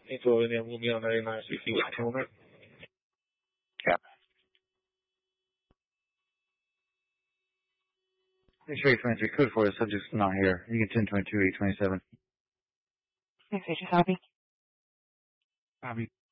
Info India Movie on 9960 Homer. Cap. X-ray 23, code for the subject's not here. You can 1022-827. X-ray, copy. Copy.